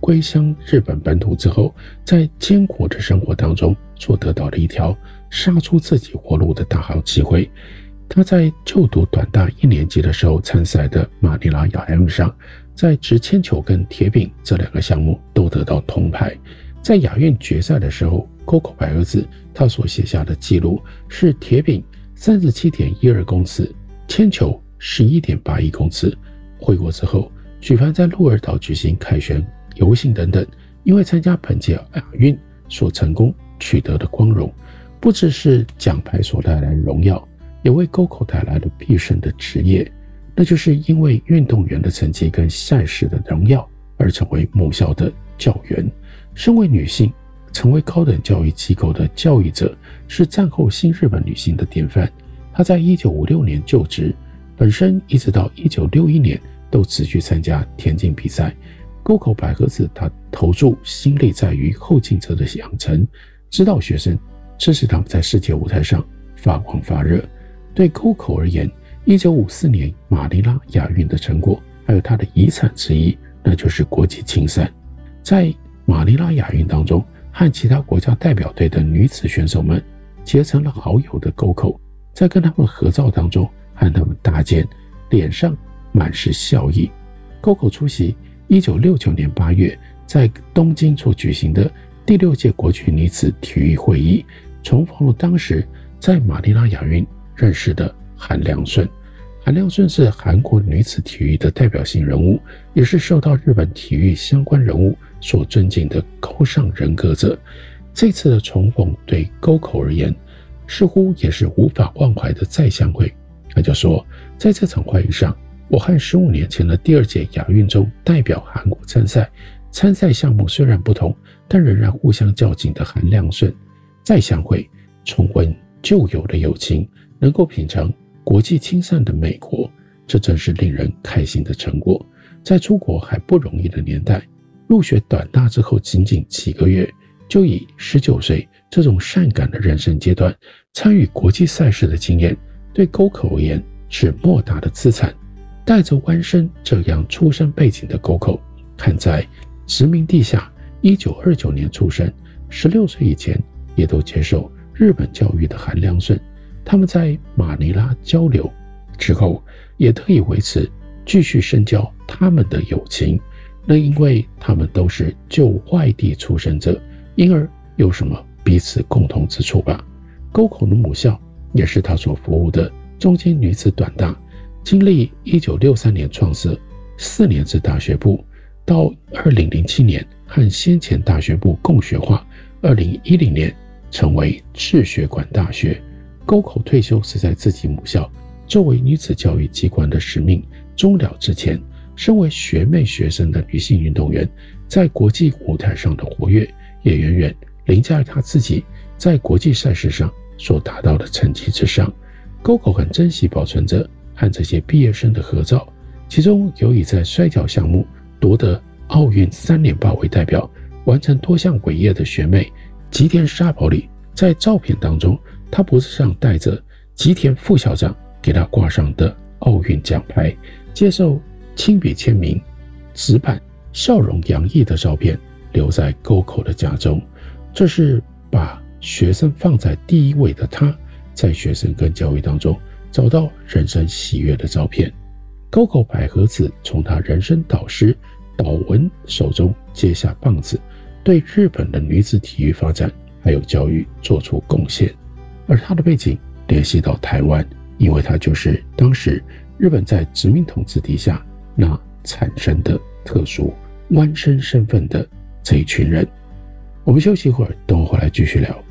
归乡日本本土之后，在艰苦的生活当中所得到的一条杀出自己活路的大好机会。他在就读短大1年级的时候参赛的马尼拉亚运上，在直铅球跟铁饼这2个项目都得到铜牌。在亚运决赛的时候，Coco 百合子他所写下的记录是铁饼37.12公尺，铅球11.81公尺。回国之后，举凡在鹿儿岛举行凯旋游行等等，因为参加本届亚运所成功取得的光荣，不只是奖牌所带来的荣耀，也为 Coco 带来了毕生的职业，那就是因为运动员的成绩跟赛事的荣耀而成为母校的教员。身为女性，成为高等教育机构的教育者，是战后新日本女性的典范。她在1956年就职，本身一直到1961年都持续参加田径比赛。Coco 百合子她投注心力在于后进者的养成，指导学生，支持他们在世界舞台上发光发热。对 Coco 而言，1954年马尼拉亚运的成果还有他的遗产之一，那就是国际青赛。在马尼拉亚运当中，和其他国家代表队的女子选手们结成了好友的 Coco， 在跟他们合照当中和他们搭肩，脸上满是笑意。Coco 出席1969年8月在东京所举行的第6届国际女子体育会议，重逢了当时在马尼拉亚运认识的韩亮顺。韩亮顺是韩国女子体育的代表性人物，也是受到日本体育相关人物所尊敬的高尚人格者。这次的重逢对 Coco 而言，似乎也是无法忘怀的再相会。他就说，在这场会议上，我和15年前的第2届亚运中代表韩国参赛，参赛项目虽然不同，但仍然互相较劲的韩亮顺再相会，重温旧有的友情，能够品尝国际青赛的美国，这真是令人开心的成果。在出国还不容易的年代，入学短大之后仅仅几个月，就以19岁这种善感的人生阶段参与国际赛事的经验，对 Coco 而言是莫大的资产。带着湾生这样出身背景的 Coco， 看在殖民地下1929年出生，16岁以前也都接受日本教育的韩亮顺，他们在马尼拉交流之后，也得以维持继续深交他们的友情。那因为他们都是就外地出身者，因而有什么彼此共同之处吧。Coco 的母校也是他所服务的中间女子短大，经历1963年创设4年制大学部，到2007年和先前大学部共学化，2010年成为智学馆大学。Coco 退休是在自己母校作为女子教育机关的使命终了之前，身为学妹学生的女性运动员在国际舞台上的活跃，也远远凌驾于她自己在国际赛事上所达到的成绩之上。Coco 很珍惜保存着和这些毕业生的合照，其中有以在摔跤项目夺得奥运3连霸为代表，完成多项伟业的学妹吉田沙保里。在照片当中，她脖子上戴着吉田副校长给她挂上的奥运奖牌，接受亲笔签名纸板，笑容洋溢的照片留在 Coco 的家中。这是把学生放在第一位的他，在学生跟教育当中找到人生喜悦的照片。Coco 百合子从他人生导师岛文手中接下棒子，对日本的女子体育发展还有教育做出贡献。而他的背景联系到台湾，因为他就是当时日本在殖民统治底下那产生的特殊湾生身份的这一群人。我们休息一会儿，等我回来继续聊。